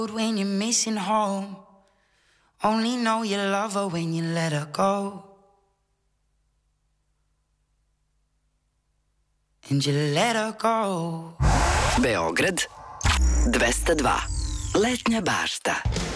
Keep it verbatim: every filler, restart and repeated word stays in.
When you're missing home, only know you love her when you let her go. And you let her go. Beograd dvesta dva. Letnja bašta.